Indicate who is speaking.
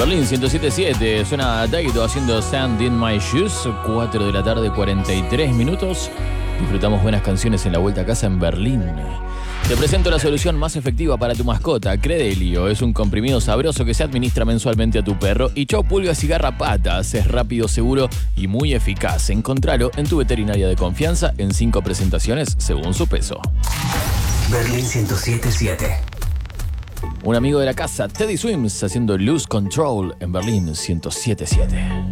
Speaker 1: Berlín 107.7, suena Daido haciendo Sand in My Shoes, 4 de la tarde, 43 minutos. Disfrutamos buenas canciones en la vuelta a casa en Berlín. Te presento la solución más efectiva para tu mascota. Credelio es un comprimido sabroso que se administra mensualmente a tu perro. Y chau pulgas y garrapatas, es rápido, seguro y muy eficaz. Encontralo en tu veterinaria de confianza en 5 presentaciones según su peso.
Speaker 2: Berlín 107.7.
Speaker 1: Un amigo de la casa, Teddy Swims, haciendo Lose Control en Berlín 107.7.